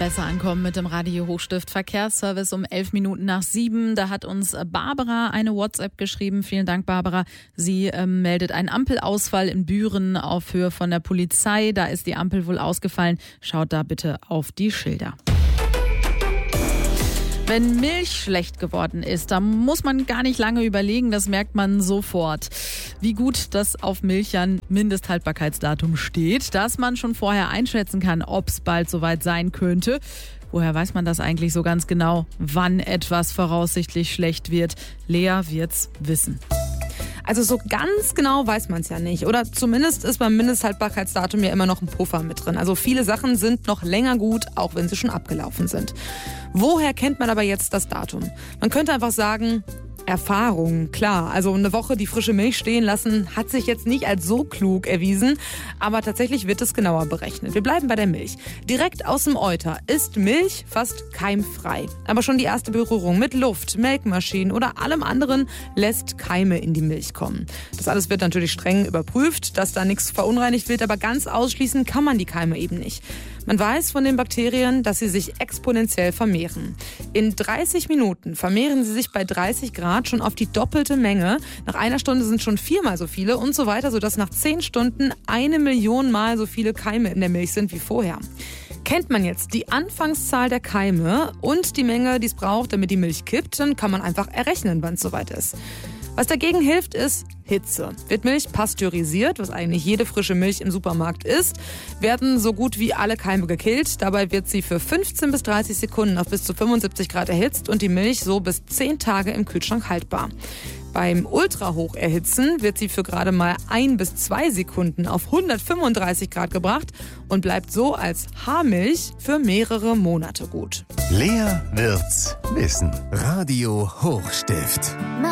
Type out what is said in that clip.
Besser ankommen mit dem Radio Hochstift Verkehrsservice um 11 Minuten nach 7. Da hat uns Barbara eine WhatsApp geschrieben. Vielen Dank, Barbara. Sie meldet einen Ampelausfall in Büren auf Höhe von der Polizei. Da ist die Ampel wohl ausgefallen. Schaut da bitte auf die Schilder. Wenn Milch schlecht geworden ist, da muss man gar nicht lange überlegen, das merkt man sofort. Wie gut das auf Milch ein Mindesthaltbarkeitsdatum steht, dass man schon vorher einschätzen kann, ob es bald soweit sein könnte. Woher weiß man das eigentlich so ganz genau, wann etwas voraussichtlich schlecht wird? Lea wird's wissen. Also so ganz genau weiß man es ja nicht. Oder zumindest ist beim Mindesthaltbarkeitsdatum ja immer noch ein Puffer mit drin. Also viele Sachen sind noch länger gut, auch wenn sie schon abgelaufen sind. Woher kennt man aber jetzt das Datum? Man könnte einfach sagen, Erfahrung, klar. Also eine Woche die frische Milch stehen lassen, hat sich jetzt nicht als so klug erwiesen. Aber tatsächlich wird es genauer berechnet. Wir bleiben bei der Milch. Direkt aus dem Euter ist Milch fast keimfrei. Aber schon die erste Berührung mit Luft, Melkmaschinen oder allem anderen lässt Keime in die Milch kommen. Das alles wird natürlich streng überprüft, dass da nichts verunreinigt wird. Aber ganz ausschließen kann man die Keime eben nicht. Man weiß von den Bakterien, dass sie sich exponentiell vermehren. In 30 Minuten vermehren sie sich bei 30 Grad schon auf die doppelte Menge. Nach einer Stunde sind schon 4-mal so viele und so weiter, sodass nach 10 Stunden 1 Million Mal so viele Keime in der Milch sind wie vorher. Kennt man jetzt die Anfangszahl der Keime und die Menge, die es braucht, damit die Milch kippt, dann kann man einfach errechnen, wann es soweit ist. Was dagegen hilft, ist Hitze. Wird Milch pasteurisiert, was eigentlich jede frische Milch im Supermarkt ist, werden so gut wie alle Keime gekillt. Dabei wird sie für 15 bis 30 Sekunden auf bis zu 75 Grad erhitzt und die Milch so bis 10 Tage im Kühlschrank haltbar. Beim Ultrahocherhitzen wird sie für gerade mal 1 bis 2 Sekunden auf 135 Grad gebracht und bleibt so als Haarmilch für mehrere Monate gut. Lea wird's wissen. Radio Hochstift.